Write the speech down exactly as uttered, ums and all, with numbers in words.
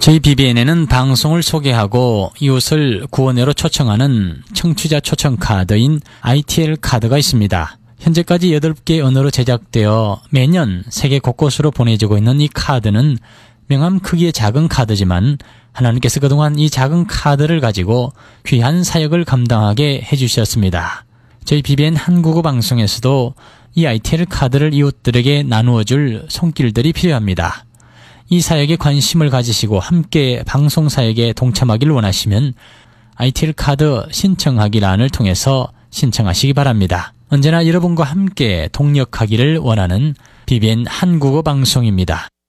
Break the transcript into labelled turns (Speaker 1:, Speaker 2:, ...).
Speaker 1: 저희 비비엔에는 방송을 소개하고 이웃을 구원회로 초청하는 청취자 초청 카드인 아이티엘 카드가 있습니다. 현재까지 여덟 개 언어로 제작되어 매년 세계 곳곳으로 보내지고 있는 이 카드는 명함 크기의 작은 카드지만 하나님께서 그동안 이 작은 카드를 가지고 귀한 사역을 감당하게 해주셨습니다. 저희 비비엔 한국어 방송에서도 이 아이티엘 카드를 이웃들에게 나누어줄 손길들이 필요합니다. 이 사역에 관심을 가지시고 함께 방송 사역에 동참하기를 원하시면 아이티엘 카드 신청하기란을 통해서 신청하시기 바랍니다. 언제나 여러분과 함께 동력하기를 원하는 비비엔 한국어 방송입니다.